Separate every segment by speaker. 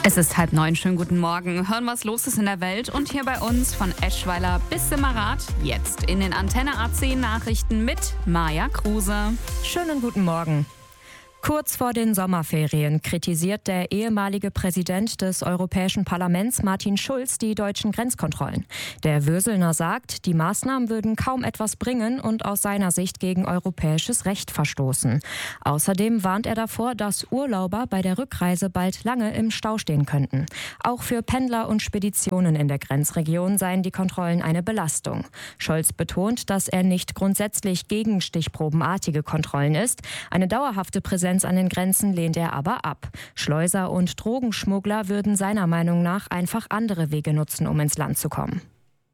Speaker 1: Es ist 8:30. Schönen guten Morgen. Hören, was los ist in der Welt und hier bei uns von Eschweiler bis Simmerath. Jetzt in den Antenne A10 Nachrichten mit Maja Kruse.
Speaker 2: Schönen guten Morgen. Kurz vor den Sommerferien kritisiert der ehemalige Präsident des Europäischen Parlaments Martin Schulz die deutschen Grenzkontrollen. Der Würselner sagt, die Maßnahmen würden kaum etwas bringen und aus seiner Sicht gegen europäisches Recht verstoßen. Außerdem warnt er davor, dass Urlauber bei der Rückreise bald lange im Stau stehen könnten. Auch für Pendler und Speditionen in der Grenzregion seien die Kontrollen eine Belastung. Scholz betont, dass er nicht grundsätzlich gegen stichprobenartige Kontrollen ist. Eine dauerhafte Präsenz an den Grenzen lehnt er aber ab. Schleuser und Drogenschmuggler würden seiner Meinung nach einfach andere Wege nutzen, um ins Land zu kommen.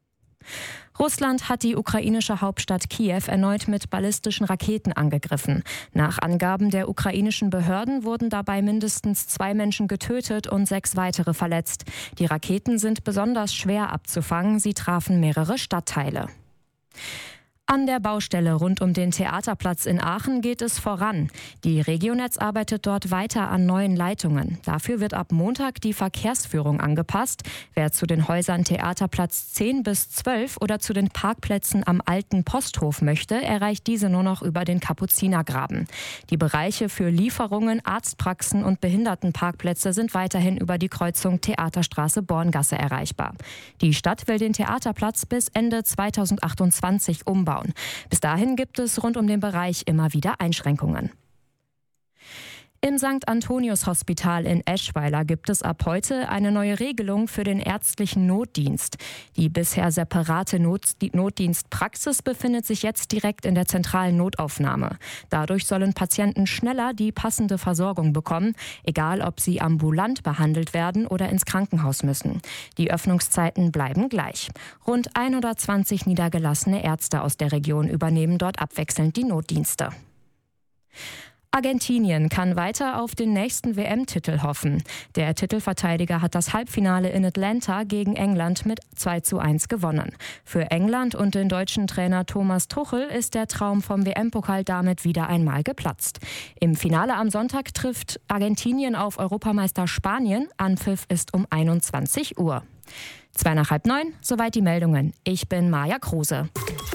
Speaker 2: Russland hat die ukrainische Hauptstadt Kiew erneut mit ballistischen Raketen angegriffen. Nach Angaben der ukrainischen Behörden wurden dabei mindestens 2 Menschen getötet und 6 weitere verletzt. Die Raketen sind besonders schwer abzufangen, sie trafen mehrere Stadtteile. An der Baustelle rund um den Theaterplatz in Aachen geht es voran. Die Regionetz arbeitet dort weiter an neuen Leitungen. Dafür wird ab Montag die Verkehrsführung angepasst. Wer zu den Häusern Theaterplatz 10 bis 12 oder zu den Parkplätzen am alten Posthof möchte, erreicht diese nur noch über den Kapuzinergraben. Die Bereiche für Lieferungen, Arztpraxen und Behindertenparkplätze sind weiterhin über die Kreuzung Theaterstraße-Borngasse erreichbar. Die Stadt will den Theaterplatz bis Ende 2028 umbauen. Bis dahin gibt es rund um den Bereich immer wieder Einschränkungen. Im St. Antonius Hospital in Eschweiler gibt es ab heute eine neue Regelung für den ärztlichen Notdienst. Die bisher separate Notdienstpraxis befindet sich jetzt direkt in der zentralen Notaufnahme. Dadurch sollen Patienten schneller die passende Versorgung bekommen, egal ob sie ambulant behandelt werden oder ins Krankenhaus müssen. Die Öffnungszeiten bleiben gleich. Rund 120 niedergelassene Ärzte aus der Region übernehmen dort abwechselnd die Notdienste. Argentinien kann weiter auf den nächsten WM-Titel hoffen. Der Titelverteidiger hat das Halbfinale in Atlanta gegen England mit 2:1 gewonnen. Für England und den deutschen Trainer Thomas Tuchel ist der Traum vom WM-Pokal damit wieder einmal geplatzt. Im Finale am Sonntag trifft Argentinien auf Europameister Spanien. Anpfiff ist um 21 Uhr. 8:45, soweit die Meldungen. Ich bin Maja Kruse.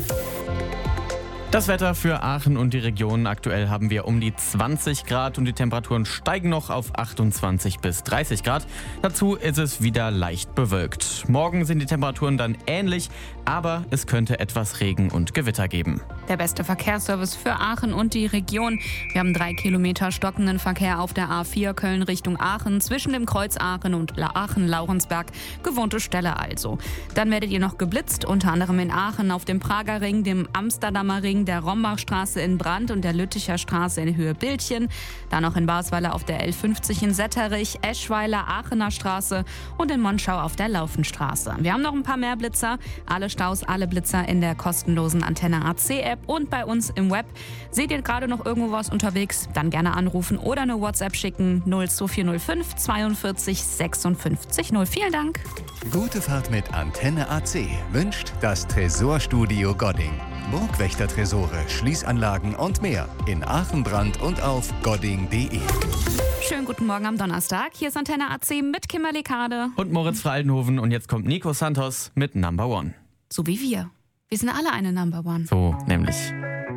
Speaker 3: Das Wetter für Aachen und die Region. Aktuell haben wir um die 20 Grad und die Temperaturen steigen noch auf 28 bis 30 Grad. Dazu ist es wieder leicht bewölkt. Morgen sind die Temperaturen dann ähnlich, aber es könnte etwas Regen und Gewitter geben.
Speaker 1: Der beste Verkehrsservice für Aachen und die Region. Wir haben 3 Kilometer stockenden Verkehr auf der A4 Köln Richtung Aachen, zwischen dem Kreuz Aachen und Aachen-Laurensberg. Gewohnte Stelle also. Dann werdet ihr noch geblitzt, unter anderem in Aachen auf dem Prager Ring, dem Amsterdamer Ring, der Rombachstraße in Brand und der Lütticher Straße in Höhe Bildchen. Dann noch in Basweiler auf der L50 in Setterich, Eschweiler, Aachener Straße und in Monschau auf der Laufenstraße. Wir haben noch ein paar mehr Blitzer. Alle Staus, alle Blitzer in der kostenlosen Antenne AC-App und bei uns im Web. Seht ihr gerade noch irgendwo was unterwegs? Dann gerne anrufen oder eine WhatsApp schicken. 02405 42 56 0. Vielen Dank.
Speaker 4: Gute Fahrt mit Antenne AC wünscht das Tresorstudio Godding. Burgwächter-Tresore, Schließanlagen und mehr in Aachen, Brand und auf godding.de.
Speaker 1: Schönen guten Morgen am Donnerstag. Hier ist Antenne AC mit Kimberly Kade.
Speaker 3: Und Moritz Fraldenhoven und jetzt kommt Nico Santos mit Number One.
Speaker 1: So wie wir. Wir sind alle eine Number One.
Speaker 3: So nämlich.